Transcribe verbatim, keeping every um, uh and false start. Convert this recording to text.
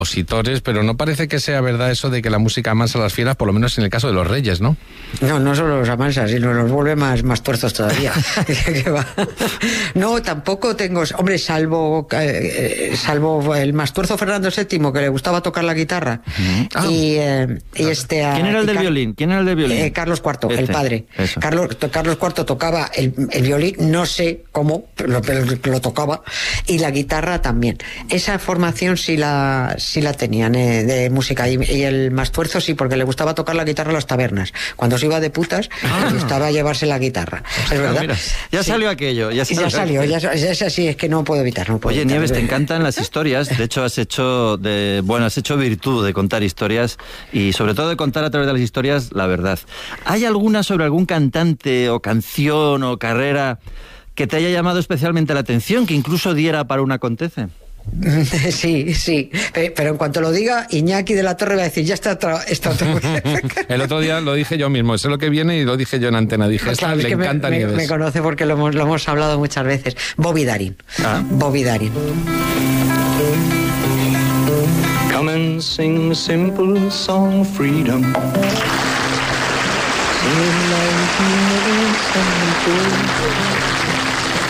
compositores, pero no parece que sea verdad eso de que la música amansa a las fieras, por lo menos en el caso de los Reyes, ¿no? No, no solo los amansa, sino los vuelve más, más tuerzos todavía. No, tampoco tengo... Hombre, salvo eh, salvo el mastuerzo Fernando séptimo, que le gustaba tocar la guitarra. Uh-huh. Ah, y, eh, y este... ¿Quién era el del Car- violín? ¿Quién era el del violín? Eh, Carlos cuarto, este, el padre. Carlos, Carlos cuarto tocaba el, el violín, no sé cómo, pero lo, lo tocaba, y la guitarra también. Esa formación sí la... sí la tenían eh, de música, y, y el Mastuerzo sí, porque le gustaba tocar la guitarra en las tabernas. Cuando se iba de putas, ah. le gustaba llevarse la guitarra. Es verdad. Mira, ya sí. salió aquello. Ya, ya salió, ya, ya es así, es que no puedo evitar. No puedo Oye, evitar. Nieves, te encantan las historias. De hecho, has hecho de, bueno, has hecho virtud de contar historias y sobre todo de contar a través de las historias la verdad. ¿Hay alguna sobre algún cantante o canción o carrera que te haya llamado especialmente la atención, que incluso diera para un acontece? Sí, sí, pero en cuanto lo diga, Iñaki de la Torre va a decir, ya está otra, está otra. El otro día lo dije yo mismo, sé lo que viene y lo dije yo en antena, dije, pues claro, le es que encanta me, Nieves. Me conoce porque lo hemos, lo hemos hablado muchas veces. Bobby Darin. Ah. Bobby Darin. Come and sing a simple song of freedom. Sing it like you never sang before.